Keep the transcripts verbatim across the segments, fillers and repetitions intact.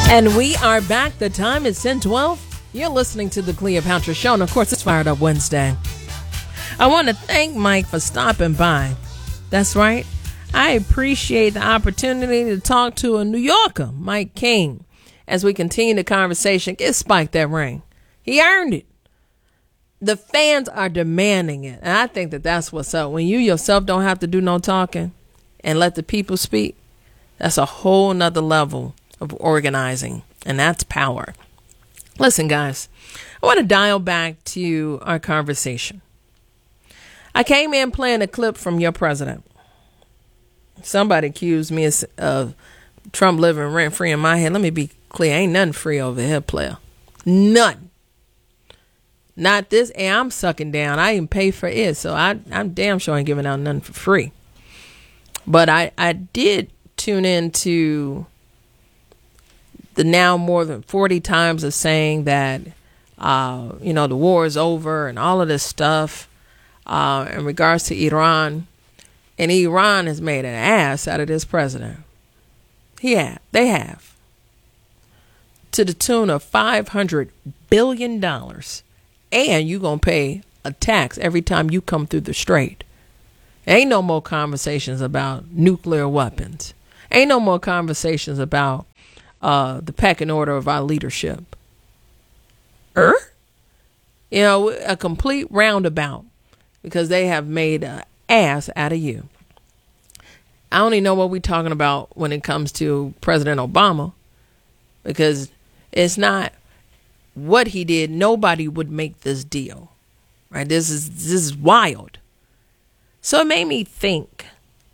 And we are back. The time is ten twelve. You're listening to the Cleopatra Show. And, of course, it's Fired Up Wednesday. I want to thank Mike for stopping by. That's right. I appreciate the opportunity to talk to a New Yorker, Mike King, as we continue the conversation. Get Spike that ring. He earned it. The fans are demanding it. And I think that that's what's up. When you yourself don't have to do no talking and let the people speak, that's a whole nother level of organizing, and that's power. Listen, guys, I want to dial back to our conversation. I came in playing a clip from your president. Somebody accused me of Trump living rent-free in my head. Let me be clear. Ain't nothing free over here, player. None. Not this. And I'm sucking down. I even pay for it, so I, I'm damn sure I ain't giving out nothing for free. But I, I did tune into the now more than forty times of saying that, uh, you know, the war is over and all of this stuff uh, in regards to Iran. And Iran has made an ass out of this president. He have. They have. To the tune of five hundred billion dollars. And you're going to pay a tax every time you come through the strait. Ain't no more conversations about nuclear weapons. Ain't no more conversations about uh, the pecking order of our leadership. Er? You know, a complete roundabout because they have made an ass out of you. I don't even know what we're talking about when it comes to President Obama, because it's not what he did. Nobody would make this deal, right? This is this is wild. So it made me think,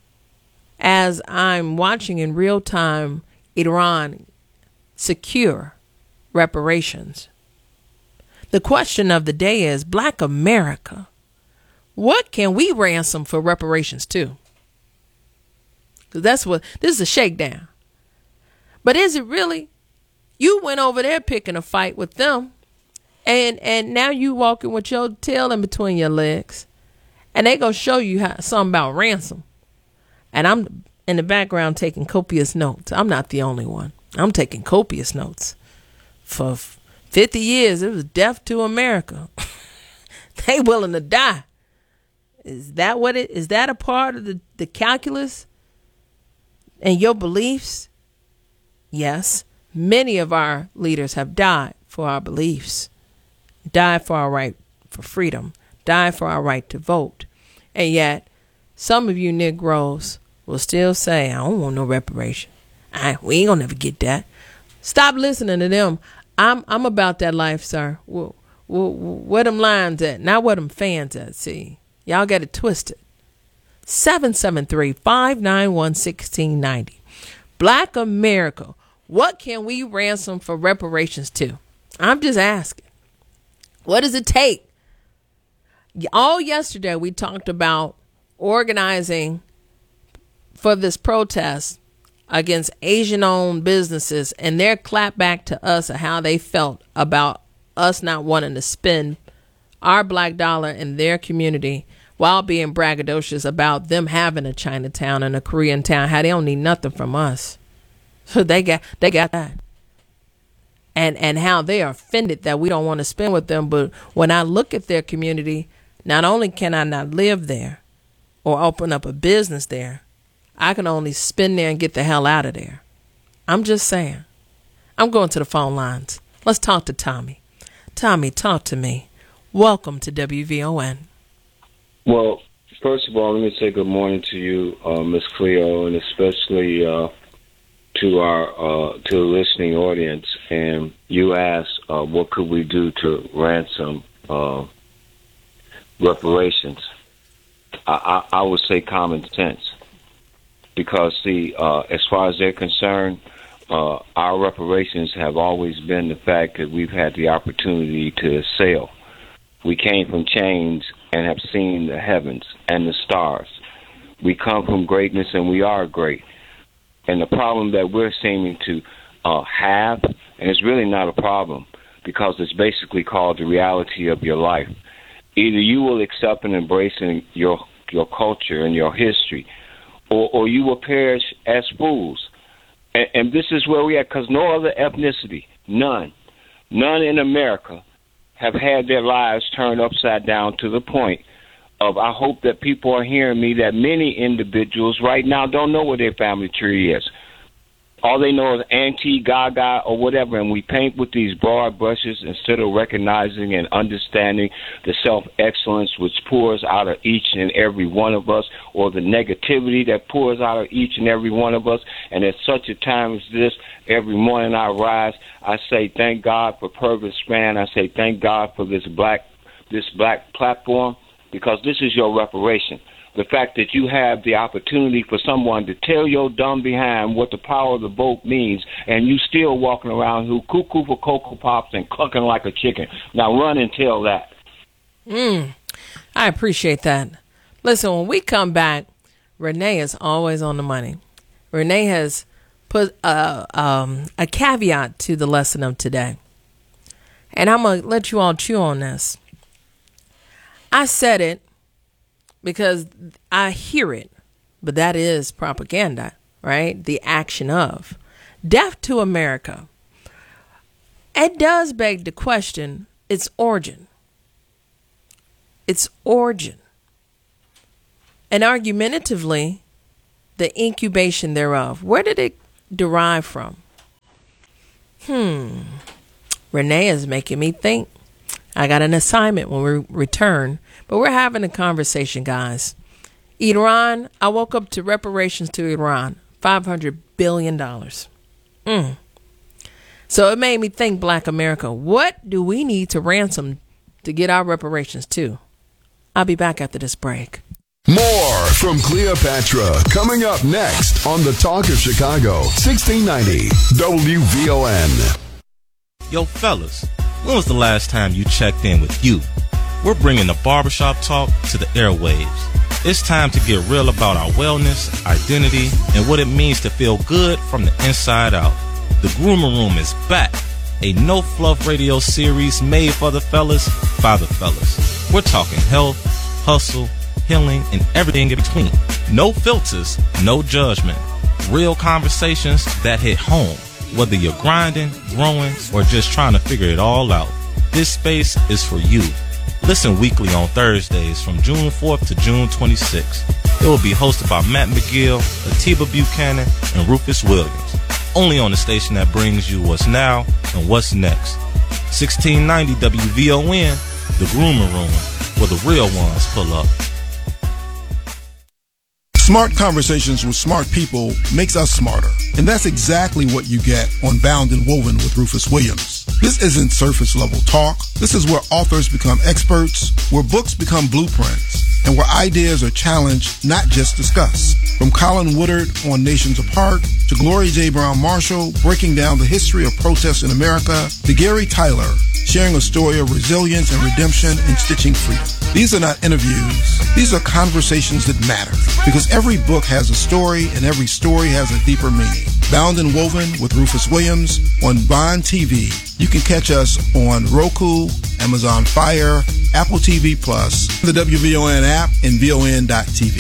as I'm watching in real time Iran secure reparations. The question of the day is, Black America, what can we ransom for reparations to? Because that's what, this is a shakedown. But is it really? You went over there picking a fight with them, and and now you walking with your tail in between your legs, and they gonna show you how, something about ransom. And I'm in the background taking copious notes. I'm not the only one. I'm taking copious notes. For fifty years, it was death to America. They willing to die. Is that what it is? That a part of the, the calculus and your beliefs? Yes. Many of our leaders have died for our beliefs, died for our right for freedom, died for our right to vote. And yet, some of you Negroes will still say, I don't want no reparation. I, we ain't gonna never get that. Stop listening to them. I'm I'm about that life, sir. Where, where, where them lines at? Not where them fans at. See, y'all got it twisted. seven seven three, five nine one, one six nine zero. Black America, what can we ransom for reparations to? I'm just asking. What does it take? All yesterday we talked about organizing for this protest against Asian-owned businesses and their clapback to us of how they felt about us not wanting to spend our black dollar in their community while being braggadocious about them having a Chinatown and a Korean town, how they don't need nothing from us. So they got they got that. And and how they are offended that we don't want to spend with them. But when I look at their community, not only can I not live there or open up a business there, I can only spend there and get the hell out of there. I'm just saying. I'm going to the phone lines. Let's talk to Tommy. Tommy, talk to me. Welcome to W V O N. Well, first of all, let me say good morning to you, uh, Miss Cleo, and especially uh, to our uh, to the listening audience. And you asked, uh, what could we do to ransom uh, reparations? I, I, I would say common sense. Because, see, uh, as far as they're concerned, uh, our reparations have always been the fact that we've had the opportunity to sail. We came from chains and have seen the heavens and the stars. We come from greatness and we are great. And the problem that we're seeming to uh, have, and it's really not a problem because it's basically called the reality of your life. Either you will accept and embrace in your your culture and your history, Or, or you will perish as fools. And, and this is where we are, because no other ethnicity, none, none in America have had their lives turned upside down to the point of, I hope that people are hearing me, that many individuals right now don't know what their family tree is. All they know is Auntie, Gaga, or whatever, and we paint with these broad brushes instead of recognizing and understanding the self-excellence which pours out of each and every one of us, or the negativity that pours out of each and every one of us. And at such a time as this, every morning I rise, I say thank God for Purvis Span. I say thank God for this black, this black platform, because this is your reparation. The fact that you have the opportunity for someone to tell your dumb behind what the power of the vote means, and you still walking around who cuckoo for Cocoa Pops and clucking like a chicken. Now run and tell that. Mm, I appreciate that. Listen, when we come back, Renee is always on the money. Renee has put a, um, a caveat to the lesson of today. And I'm going to let you all chew on this. I said it because I hear it, but that is propaganda, right? The action of death to America. It does beg the question, its origin. Its origin. And argumentatively, the incubation thereof. Where did it derive from? Hmm. Renee is making me think. I got an assignment when we return, but we're having a conversation, guys. Iran, I woke up to reparations to Iran, five hundred billion dollars. Mm. So it made me think, Black America, what do we need to ransom to get our reparations to? I'll be back after this break. More from Cleopatra coming up next on the Talk of Chicago, sixteen ninety W V O N. Yo, fellas, when was the last time you checked in with you? We're bringing the barbershop talk to the airwaves. It's time to get real about our wellness, identity, and what it means to feel good from the inside out. The Groomer Room is back. A no-fluff radio series made for the fellas, by the fellas. We're talking health, hustle, healing, and everything in between. No filters, no judgment. Real conversations that hit home. Whether you're grinding, growing, or just trying to figure it all out, this space is for you. Listen weekly on Thursdays from June fourth to June twenty-sixth. It will be hosted by Matt McGill, Atiba Buchanan, and Rufus Williams. Only on the station that brings you what's now and what's next. sixteen ninety W V O N, the Groomer Room, where the real ones pull up. Smart conversations with smart people makes us smarter. And that's exactly what you get on Bound and Woven with Rufus Williams. This isn't surface level talk. This is where authors become experts, where books become blueprints, and where ideas are challenged, not just discussed. From Colin Woodard on Nations Apart, to Gloria J. Brown Marshall breaking down the history of protests in America, to Gary Tyler sharing a story of resilience and redemption and stitching freedom. These are not interviews. These are conversations that matter, because every book has a story and every story has a deeper meaning. Bound and Woven with Rufus Williams on Bond T V. You can catch us on Roku, Amazon Fire, Apple T V Plus, the W V O N app, and V O N dot T V.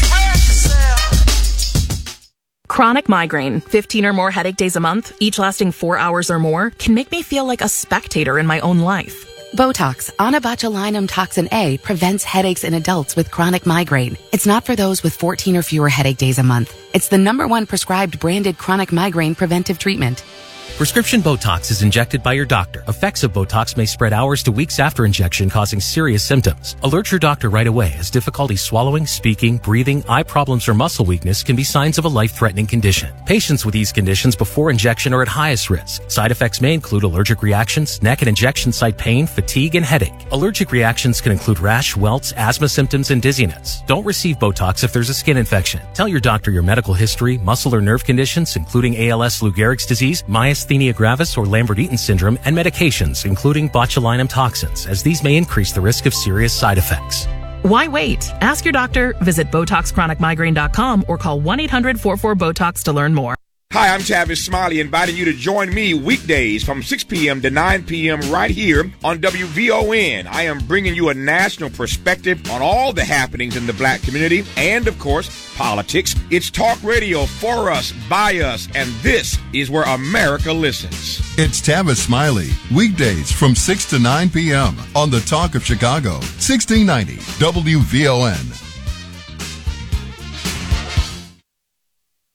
Chronic migraine, fifteen or more headache days a month, each lasting four hours or more, can make me feel like a spectator in my own life. Botox, onabotulinum toxin A, prevents headaches in adults with chronic migraine. It's not for those with fourteen or fewer headache days a month. It's the number one prescribed branded chronic migraine preventive treatment. Prescription Botox is injected by your doctor. Effects of Botox may spread hours to weeks after injection, causing serious symptoms. Alert your doctor right away, as difficulty swallowing, speaking, breathing, eye problems, or muscle weakness can be signs of a life-threatening condition. Patients with these conditions before injection are at highest risk. Side effects may include allergic reactions, neck and injection site pain, fatigue, and headache. Allergic reactions can include rash, welts, asthma symptoms, and dizziness. Don't receive Botox if there's a skin infection. Tell your doctor your medical history, muscle or nerve conditions, including A L S, Lou Gehrig's disease, myasthenia gravis, or Lambert-Eaton syndrome, and medications, including botulinum toxins, as these may increase the risk of serious side effects. Why wait? Ask your doctor, visit Botox Chronic Migraine dot com, or call one eight hundred four four BOTOX to learn more. Hi, I'm Tavis Smiley, inviting you to join me weekdays from six p.m. to nine p.m. right here on W V O N. I am bringing you a national perspective on all the happenings in the black community and, of course, politics. It's talk radio for us, by us, and this is where America listens. It's Tavis Smiley, weekdays from six to nine p.m. on the Talk of Chicago, sixteen ninety W V O N.